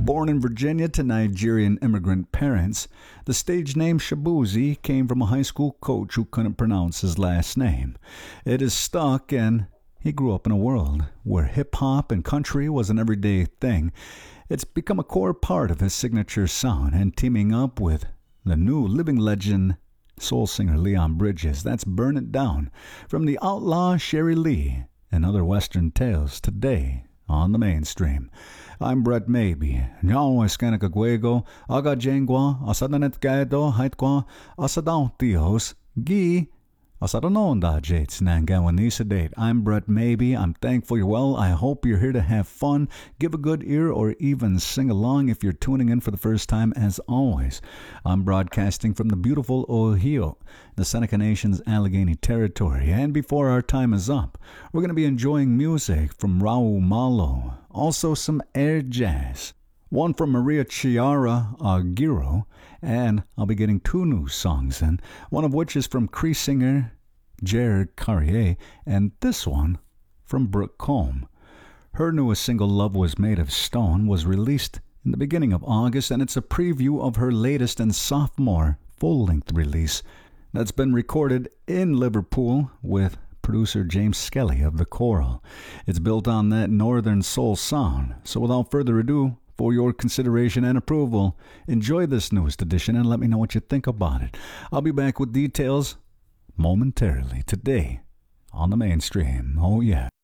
Born in Virginia to Nigerian immigrant parents, the stage name Shabuzi came from a high school coach who couldn't pronounce his last name. It is stuck, and he grew up in a world where hip-hop and country was an everyday thing. It's become a core part of his signature sound, and teaming up with the new living legend, soul singer Leon Bridges. That's Burn It Down, from the outlaw Sherry Lee and other Western tales today on the mainstream. I'm Brett Maybe. Nyaw eskanakagwego, aga jengwa, asadanet gaido, haitwa, asadao tios, gi, asadanonda jates nangawanisa date. I'm Brett Maybe. I'm thankful you're well. I hope you're here to have fun, give a good ear, or even sing along if you're tuning in for the first time. As always, I'm broadcasting from the beautiful Ohio, the Seneca Nation's Allegheny Territory. And before our time is up, we're going to be enjoying music from Raul Malo, also some air jazz, one from Maria Chiara Aguirre, and I'll be getting two new songs in, one of which is from Cree singer Jared Carrier, and this one from Brooke Combe. Her newest single, Love Was Made of Stone, was released in the beginning of August, and it's a preview of her latest and sophomore full-length release that's been recorded in Liverpool with producer James Skelly of The Coral. It's built on that northern soul sound. So without further ado, for your consideration and approval, enjoy this newest edition and let me know what you think about it. I'll be back with details momentarily today on the mainstream. Oh yeah.